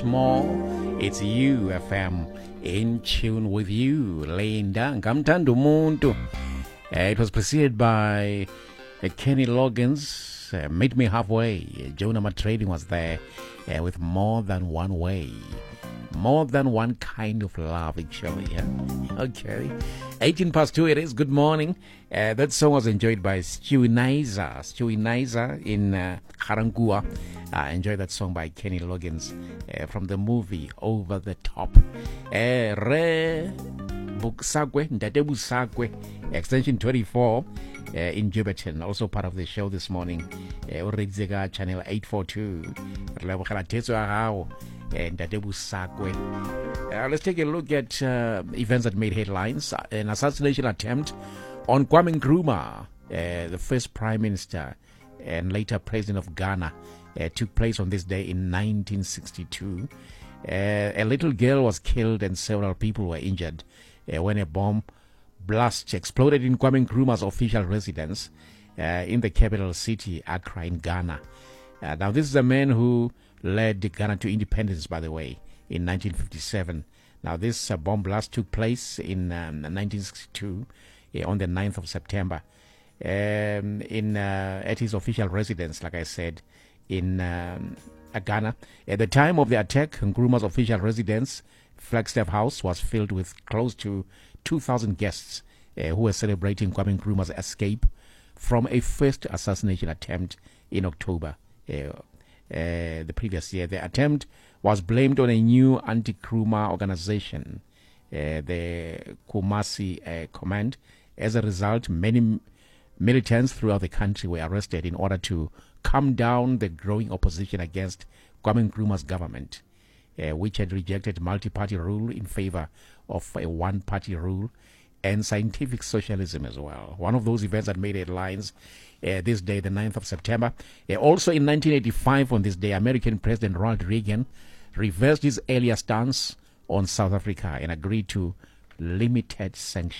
more. It's you, FM, in tune with you. Laying down. Kamtando Muntu. It was preceded by Kenny Loggins. Meet Me Halfway. Jonah Trading was there with More Than One Way. More than one kind of love, actually. Yeah? Okay. 18 past 2 it is. Good morning. That song was enjoyed by Stewie Niza. Stewie Niza in Harangua. Enjoy that song by Kenny Loggins from the movie Over the Top. Re Buksakwe, Ndate Busakwe, extension 24 in Jiberton. Also part of the show this morning. Uridzega channel 842. Let's take a look at events that made headlines. An assassination attempt on Kwame Nkrumah, the first prime minister and later president of Ghana, took place on this day in 1962. A little girl was killed and several people were injured when a bomb blast exploded in Kwame Nkrumah's official residence in the capital city, Accra, in Ghana. Now, this is a man who led Ghana to independence, by the way, in 1957. Now, this bomb blast took place in 1962 on the 9th of September at his official residence, like I said, in Ghana. At the time of the attack, Nkrumah's official residence, Flagstaff House, was filled with close to 2,000 guests who were celebrating Kwame Nkrumah's escape from a first assassination attempt in October the previous year. The attempt was blamed on a new anti-Nkrumah organization, the Kumasi Command. As a result, many militants throughout the country were arrested in order to calm down the growing opposition against Kwame Nkrumah's government, which had rejected multi-party rule in favor of a one-party rule and scientific socialism as well. One of those events that made headlines this day, the 9th of September. Also in 1985, on this day, American President Ronald Reagan reversed his earlier stance on South Africa and agreed to limited sanctions.